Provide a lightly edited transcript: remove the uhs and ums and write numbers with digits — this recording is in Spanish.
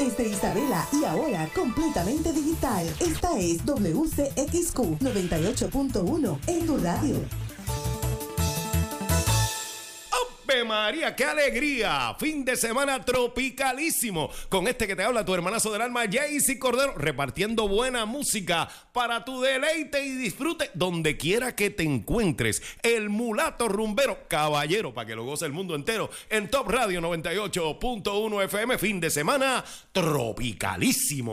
desde Isabela y ahora completamente digital. Esta es WCXQ 98.1 en tu radio. ¡Ave María, qué alegría! Fin de semana tropicalísimo. Con este que te habla tu hermanazo del alma, Jaycee Cordero, repartiendo buena música para tu deleite y disfrute donde quiera que te encuentres. El mulato rumbero, caballero, para que lo goce el mundo entero, en Top Radio 98.1 FM. Fin de semana tropicalísimo.